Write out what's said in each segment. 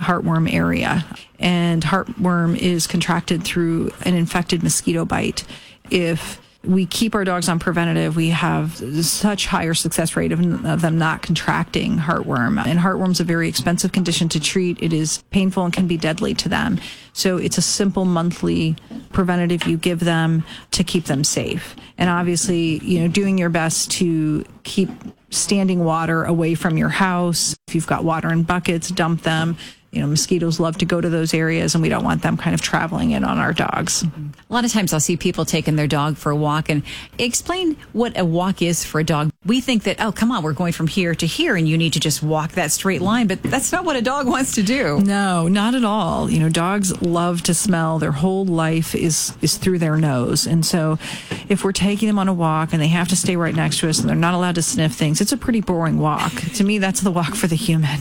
heartworm area. And heartworm is contracted through an infected mosquito bite. If we keep our dogs on preventative, we have such higher success rate of them not contracting heartworm. And heartworm's a very expensive condition to treat. It is painful and can be deadly to them. So it's a simple monthly preventative you give them to keep them safe. And obviously, doing your best to keep standing water away from your house. If you've got water in buckets, dump them. Mosquitoes love to go to those areas, and we don't want them kind of traveling in on our dogs. A lot of times I'll see people taking their dog for a walk, and explain what a walk is for a dog. We think that, oh, come on, we're going from here to here, and you need to just walk that straight line, but that's not what a dog wants to do. No, not at all. Dogs love to smell. Their whole life is through their nose. And so if we're taking them on a walk and they have to stay right next to us and they're not allowed to sniff things, it's a pretty boring walk. To me, that's the walk for the human.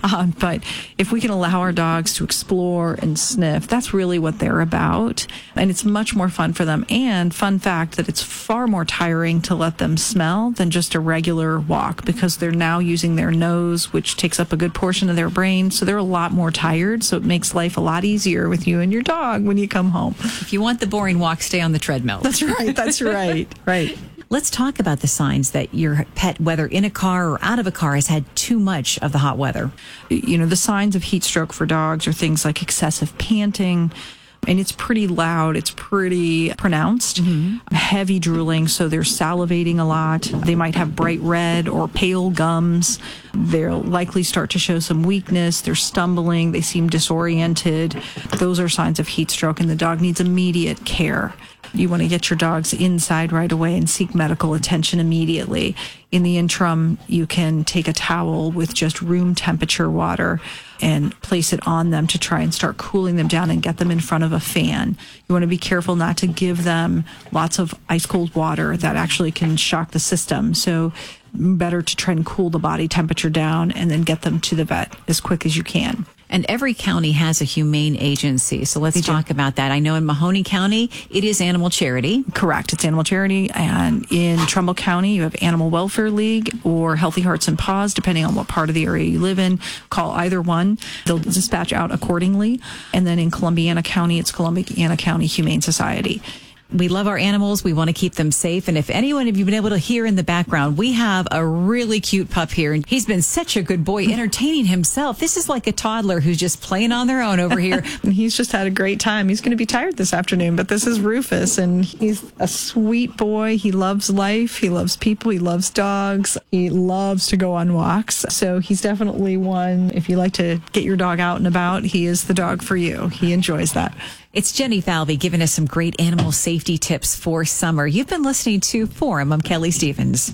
But if we can allow our dogs to explore and sniff, that's really what they're about. And it's much more fun for them. And fun fact that it's far more tiring to let them smell than just a regular walk, because they're now using their nose, which takes up a good portion of their brain. So they're a lot more tired. So it makes life a lot easier with you and your dog when you come home. If you want the boring walk, stay on the treadmill. That's right. That's right. Right. Let's talk about the signs that your pet, whether in a car or out of a car, has had too much of the hot weather. The signs of heat stroke for dogs are things like excessive panting, and it's pretty loud. It's pretty pronounced. Heavy drooling, so they're salivating a lot. They might have bright red or pale gums. They'll likely start to show some weakness. They're stumbling. They seem disoriented. Those are signs of heat stroke, and the dog needs immediate care. You want to get your dogs inside right away and seek medical attention immediately. In the interim, you can take a towel with just room temperature water and place it on them to try and start cooling them down and get them in front of a fan. You want to be careful not to give them lots of ice cold water. That actually can shock the system. So better to try and cool the body temperature down and then get them to the vet as quick as you can. And every county has a humane agency. So let's talk about that. I know in Mahoney County, it is Animal Charity. Correct. It's Animal Charity. And in Trumbull County, you have Animal Welfare League or Healthy Hearts and Paws, depending on what part of the area you live in. Call either one. They'll dispatch out accordingly. And then in Columbiana County, it's Columbiana County Humane Society. We love our animals. We want to keep them safe. And if anyone of you have been able to hear in the background, we have a really cute pup here. And he's been such a good boy, entertaining himself. This is like a toddler who's just playing on their own over here. And he's just had a great time. He's going to be tired this afternoon, but this is Rufus, and he's a sweet boy. He loves life. He loves people. He loves dogs. He loves to go on walks. So he's definitely one, if you like to get your dog out and about, he is the dog for you. He enjoys that. It's Jenny Falvey giving us some great animal safety tips for summer. You've been listening to Forum. I'm Kelly Stevens.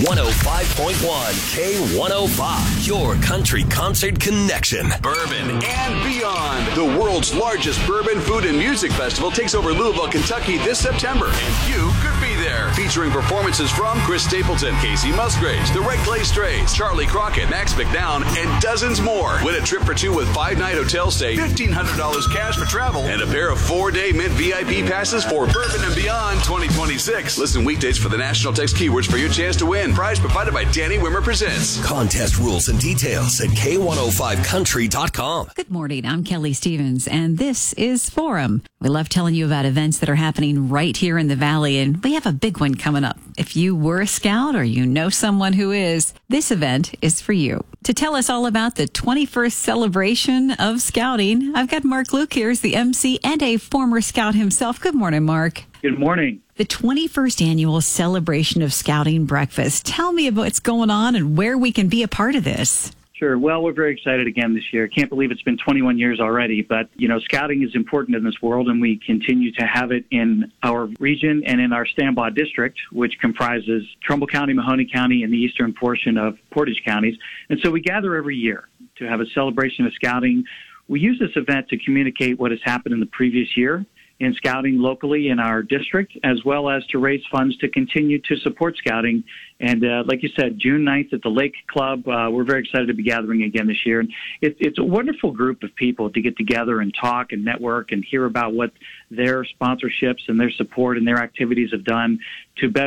105.1 K105, your country concert connection. Bourbon and beyond. The world's largest bourbon, food, and music festival takes over Louisville, Kentucky this September, and you could be there. Featuring performances from Chris Stapleton, Casey Musgraves, the Red Clay Strays, Charlie Crockett, Max McDowell, and dozens more. Win a trip for two with 5-night hotel stay, $1,500 cash for travel, and a pair of 4-day Mint VIP passes for Bourbon and Beyond 2026. Listen weekdays for the national text keywords for your chance to win. Prize provided by Danny Wimmer Presents. Contest rules and details at K105country.com. Good morning. I'm Kelly Stevens, and this is Forum. We love telling you about events that are happening right here in the Valley, and we have a big one coming up. If you were a scout or you know someone who is, this event is for you. To tell us all about the 21st celebration of scouting, I've got Mark Luke here as the MC and a former scout himself. Good morning, Mark. Good morning. The 21st annual celebration of scouting breakfast. Tell me about what's going on and where we can be a part of this. Sure. Well, we're very excited again this year. Can't believe it's been 21 years already, but, scouting is important in this world, and we continue to have it in our region and in our Stambaugh district, which comprises Trumbull County, Mahoney County, and the eastern portion of Portage counties. And so we gather every year to have a celebration of scouting. We use this event to communicate what has happened in the previous year in scouting locally in our district, as well as to raise funds to continue to support scouting. And like you said, June 9th at the Lake Club, we're very excited to be gathering again this year. And it's a wonderful group of people to get together and talk and network and hear about what their sponsorships and their support and their activities have done to better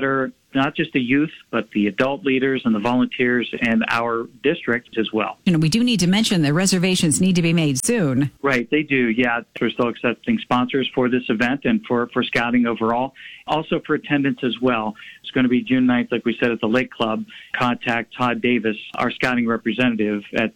not just the youth, but the adult leaders and the volunteers and our district as well. We do need to mention that reservations need to be made soon. Right, they do, yeah. We're still accepting sponsors for this event and for scouting overall. Also for attendance as well. It's going to be June 9th, like we said, at the Lake Club. Contact Todd Davis, our scouting representative, at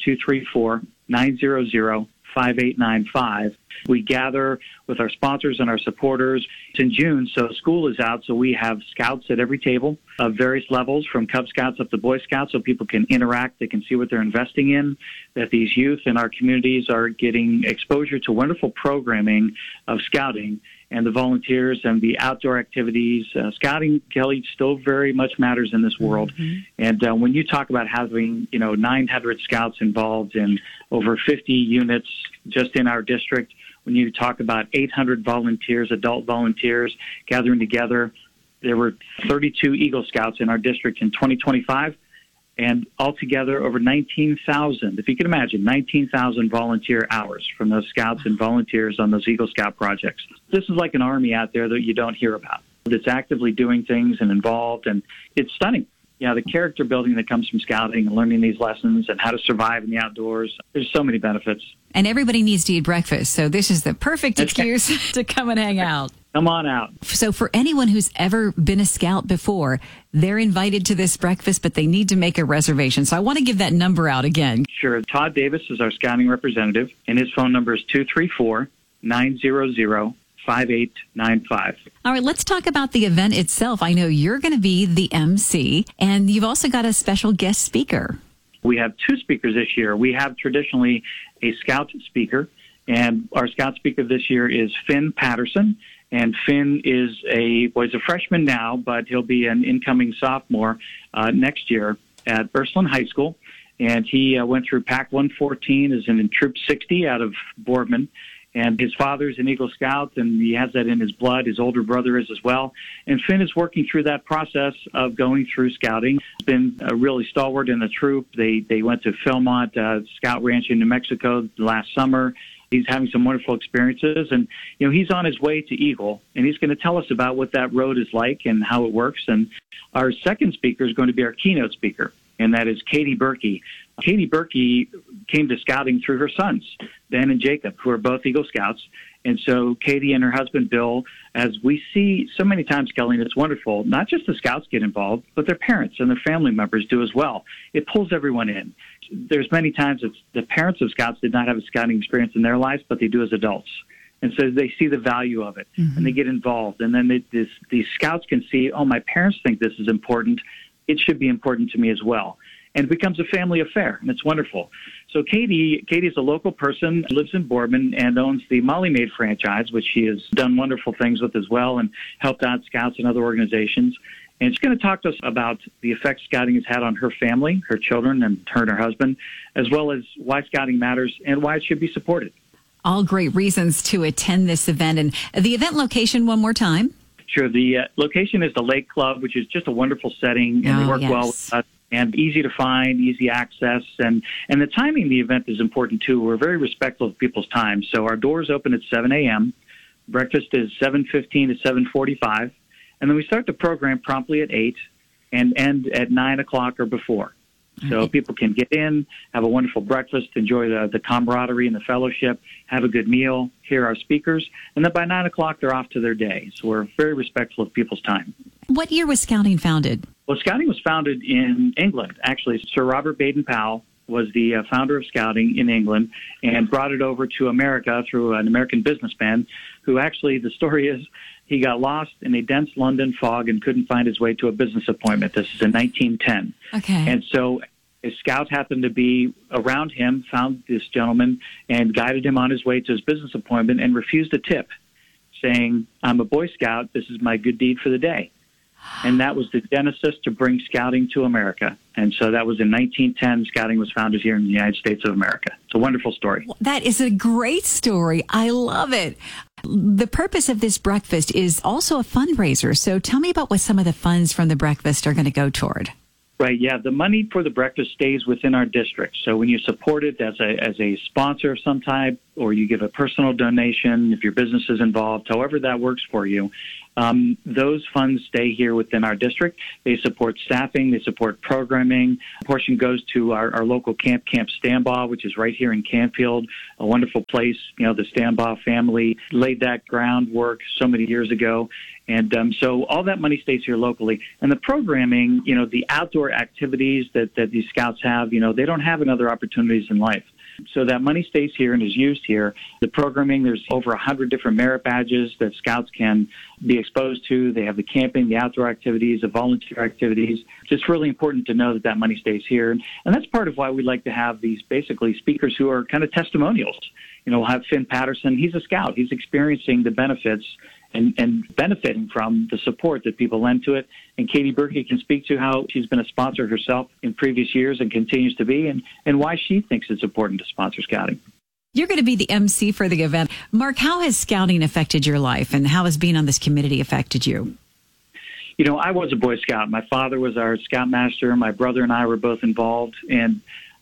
234-900-5895. We gather with our sponsors and our supporters. It's in June, so school is out, so we have scouts at every table of various levels, from Cub Scouts up to Boy Scouts, so people can interact. They can see what they're investing in, that these youth in our communities are getting exposure to wonderful programming of scouting and the volunteers and the outdoor activities. Scouting, Kelly, still very much matters in this world. Mm-hmm. And when you talk about having, 900 scouts involved in over 50 units just in our district, when you talk about 800 volunteers, adult volunteers gathering together, there were 32 Eagle Scouts in our district in 2025. And altogether, over 19,000, if you can imagine, 19,000 volunteer hours from those scouts and volunteers on those Eagle Scout projects. This is like an army out there that you don't hear about, that's actively doing things and involved, and it's stunning. Yeah, the character building that comes from scouting and learning these lessons and how to survive in the outdoors, there's so many benefits. And everybody needs to eat breakfast, so this is the perfect excuse to come and hang out. Come on out. So for anyone who's ever been a scout before, they're invited to this breakfast, but they need to make a reservation. So I want to give that number out again. Sure. Todd Davis is our scouting representative, and his phone number is 234-900-5895. All right, let's talk about the event itself. I know you're going to be the MC, and you've also got a special guest speaker. We have two speakers this year. We have traditionally a scout speaker, and our scout speaker this year is Finn Patterson. And Finn is he's a freshman now, but he'll be an incoming sophomore next year at Ursuline High School. And he went through PAC 114, is in Troop 60 out of Boardman. And his father's an Eagle Scout, and he has that in his blood. His older brother is as well. And Finn is working through that process of going through scouting. He's been really stalwart in the troop. They went to Philmont Scout Ranch in New Mexico last summer. He's having some wonderful experiences, and he's on his way to Eagle, and he's going to tell us about what that road is like and how it works. And our second speaker is going to be our keynote speaker, and that is Katie Berkey. Katie Berkey came to scouting through her sons, Ben and Jacob, who are both Eagle Scouts. And so Katie and her husband, Bill, as we see so many times, Kelly, and it's wonderful, not just the Scouts get involved, but their parents and their family members do as well. It pulls everyone in. There's many times that the parents of Scouts did not have a scouting experience in their lives, but they do as adults. And so they see the value of it, mm-hmm. and they get involved. And then these Scouts can see, oh, my parents think this is important. It should be important to me as well. And it becomes a family affair, and it's wonderful. So Katie's a local person, lives in Boardman, and owns the Molly Maid franchise, which she has done wonderful things with as well and helped out Scouts and other organizations. And she's going to talk to us about the effect scouting has had on her family, her children, and her husband, as well as why scouting matters and why it should be supported. All great reasons to attend this event. And the event location one more time. Sure. The location is the Lake Club, which is just a wonderful setting, and they work well with us. And easy to find, easy access, and the timing of the event is important too. We're very respectful of people's time. So our doors open at 7 a.m. Breakfast is 7:15 to 7:45, and then we start the program promptly at 8 and end at 9 o'clock or before. So people can get in, have a wonderful breakfast, enjoy the camaraderie and the fellowship, have a good meal, hear our speakers, and then by 9 o'clock they're off to their day. So we're very respectful of people's time. What year was Scouting founded? Well, Scouting was founded in England. Actually, Sir Robert Baden-Powell was the founder of Scouting in England and brought it over to America through an American businessman who actually, the story is, he got lost in a dense London fog and couldn't find his way to a business appointment. This is in 1910. Okay. And so a scout happened to be around him, found this gentleman, and guided him on his way to his business appointment and refused a tip, saying, I'm a Boy Scout. This is my good deed for the day. And that was the genesis to bring Scouting to America. And so that was in 1910. Scouting was founded here in the United States of America. It's a wonderful story. That is a great story. I love it. The purpose of this breakfast is also a fundraiser. So tell me about what some of the funds from the breakfast are going to go toward. Right, yeah. The money for the breakfast stays within our district. So when you support it as a sponsor of some type, or you give a personal donation, if your business is involved, however that works for you, those funds stay here within our district. They support staffing, they support programming. A portion goes to our local Camp Stambaugh, which is right here in Canfield, a wonderful place. You know, the Stambaugh family laid that groundwork so many years ago. And so all that money stays here locally. And the programming, you know, the outdoor activities that these scouts have, you know, they don't have in other opportunities in life. So that money stays here and is used here. The programming, there's over 100 different merit badges that scouts can be exposed to. They have the camping, the outdoor activities, the volunteer activities. It's just really important to know that that money stays here. And that's part of why we like to have these basically speakers who are kind of testimonials. You know, we'll have Finn Patterson. He's a scout. He's experiencing the benefits and benefiting from the support that people lend to it. And Katie Berkey can speak to how she's been a sponsor herself in previous years and continues to be, and why she thinks it's important to sponsor scouting. You're going to be the MC for the event. Mark, how has scouting affected your life, and how has being on this committee affected you? You know, I was a Boy Scout. My father was our scoutmaster. My brother and I were both involved. And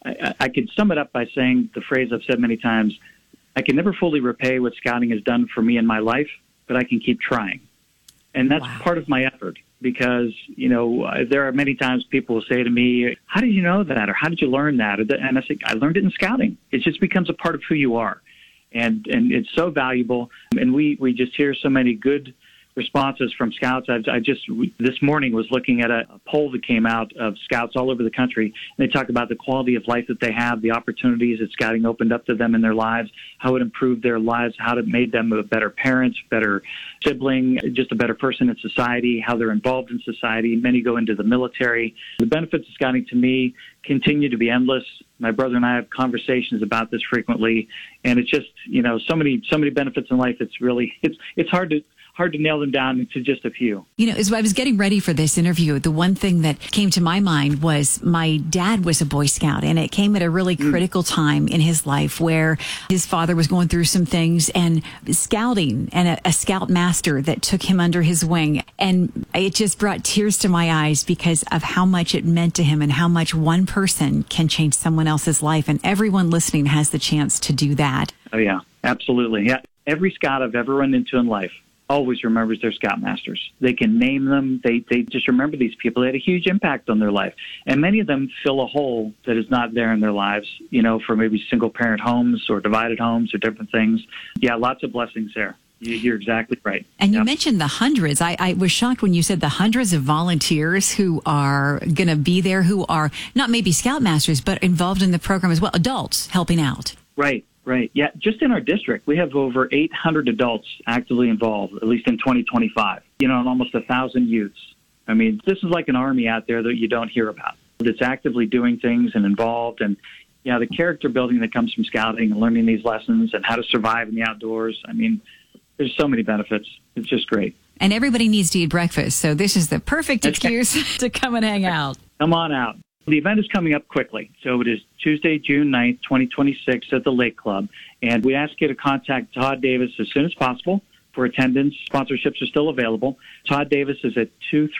I could sum it up by saying the phrase I've said many times: I can never fully repay what scouting has done for me in my life, but I can keep trying. And that's part of my effort, because, you know, there are many times people will say to me, how did you know that? Or how did you learn that? And I say, I learned it in scouting. It just becomes a part of who you are. And it's so valuable. And we just hear so many good responses from scouts. I just this morning was looking at a poll that came out of scouts all over the country, and they talk about the quality of life that they have, the opportunities that scouting opened up to them in their lives, how it improved their lives, how it made them a better parent, better sibling, just a better person in society, how they're involved in society. Many go into the military. The benefits of scouting to me continue to be endless. My brother and I have conversations about this frequently, and it's just, you know, so many benefits in life. It's really it's hard to nail them down into just a few. You know, as I was getting ready for this interview, the one thing that came to my mind was my dad was a Boy Scout, and it came at a really critical time in his life where his father was going through some things, and scouting and a scout master that took him under his wing. And it just brought tears to my eyes because of how much it meant to him and how much one person can change someone else's life. And everyone listening has the chance to do that. Oh, yeah, absolutely. Yeah. Every scout I've ever run into in life always remembers their scoutmasters. They can name them. They just remember these people. They had a huge impact on their life. And many of them fill a hole that is not there in their lives, you know, for maybe single-parent homes or divided homes or different things. Yeah, lots of blessings there. You're exactly right. And you mentioned the hundreds. I was shocked when you said the hundreds of volunteers who are going to be there, who are not maybe scoutmasters, but involved in the program as well, adults helping out. Right. Yeah, just in our district, we have over 800 adults actively involved, at least in 2025, you know, and almost 1,000 youths. I mean, this is like an army out there that you don't hear about, that's actively doing things and involved. And, yeah, the character building that comes from scouting and learning these lessons and how to survive in the outdoors. I mean, there's so many benefits. It's just great. And everybody needs to eat breakfast, so this is the perfect excuse to come and hang out. Come on out. The event is coming up quickly. So it is Tuesday, June 9th, 2026 at the Lake Club. And we ask you to contact Todd Davis as soon as possible for attendance. Sponsorships are still available. Todd Davis is at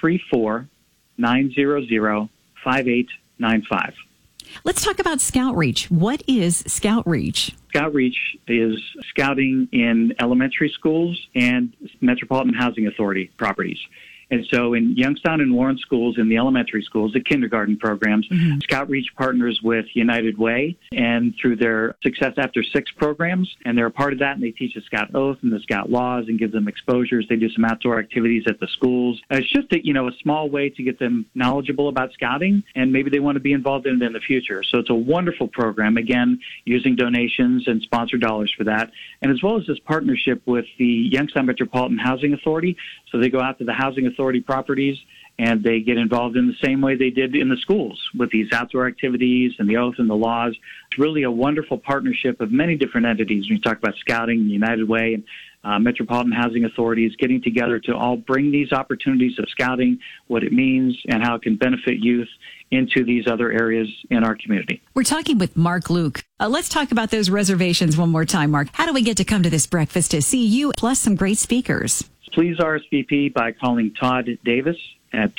234-900-5895. Let's talk about Scout Reach. What is Scout Reach? Scout Reach is scouting in elementary schools and Metropolitan Housing Authority properties. And so in Youngstown and Warren schools, in the elementary schools, the kindergarten programs, Scout Reach partners with United Way and through their Success After Six programs. And they're a part of that, and they teach the Scout Oath and the Scout laws and give them exposures. They do some outdoor activities at the schools. It's just a small way to get them knowledgeable about scouting, and maybe they want to be involved in it in the future. So it's a wonderful program, again, using donations and sponsor dollars for that. And as well as this partnership with the Youngstown Metropolitan Housing Authority. So they go out to the housing authority properties and they get involved in the same way they did in the schools with these outdoor activities and the oath and the laws. It's really a wonderful partnership of many different entities. When you talk about scouting, the United Way, and Metropolitan Housing Authorities getting together to all bring these opportunities of scouting, what it means, and how it can benefit youth into these other areas in our community. We're talking with Mark Luke. Let's talk about those reservations one more time, Mark. How do we get to come to this breakfast to see you, plus some great speakers? Please RSVP by calling Todd Davis at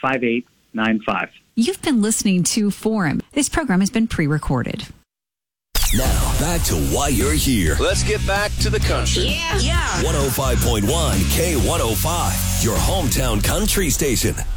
234-900-5895. You've been listening to Forum. This program has been pre-recorded. Now, back to why you're here. Let's get back to the country. Yeah. 105.1 K105, your hometown country station.